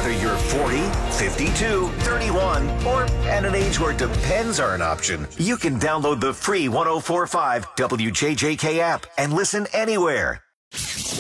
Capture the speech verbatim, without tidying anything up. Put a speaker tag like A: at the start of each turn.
A: Whether you're forty, fifty-two, thirty-one, or at an age where depends are an option, you can download the free one oh four point five W J J K app and listen anywhere.